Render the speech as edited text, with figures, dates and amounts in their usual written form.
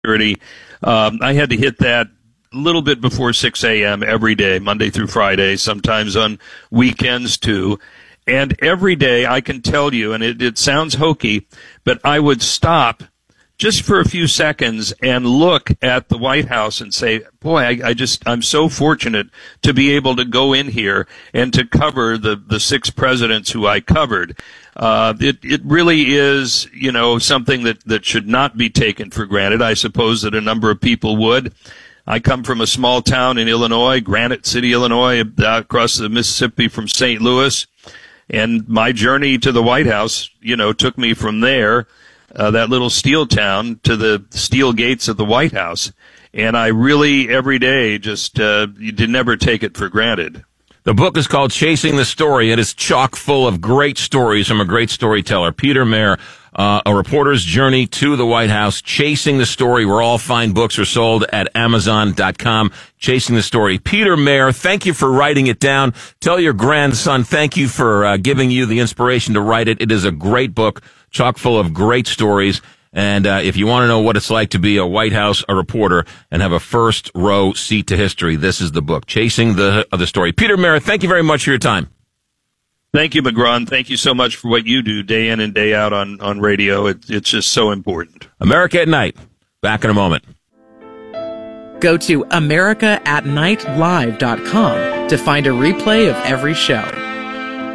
security. I had to hit that a little bit before 6 a.m. every day, Monday through Friday, sometimes on weekends too. And every day, I can tell you, and it sounds hokey, but I would stop just for a few seconds and look at the White House and say, boy, I'm so fortunate to be able to go in here and to cover the six presidents who I covered. It really is, something that should not be taken for granted. I suppose that a number of people would. I come from a small town in Illinois, Granite City, Illinois, across the Mississippi from St. Louis. And my journey to the White House, took me from there, that little steel town, to the steel gates of the White House. And I really, every day, just you did never take it for granted. The book is called Chasing the Story. It is chock full of great stories from a great storyteller, Peter Mayer, a reporter's journey to the White House, Chasing the Story, where all fine books are sold at Amazon.com. Chasing the Story. Peter Mayer, thank you for writing it down. Tell your grandson thank you for giving you the inspiration to write it. It is a great book, chock full of great stories. And if you want to know what it's like to be a White House reporter and have a first row seat to history, this is the book, Chasing the Story. Peter Mayer, thank you very much for your time. Thank you, McGraw. Thank you so much for what you do day in and day out on radio. It's just so important. America at Night. Back in a moment. Go to AmericaAtNightLive.com to find a replay of every show.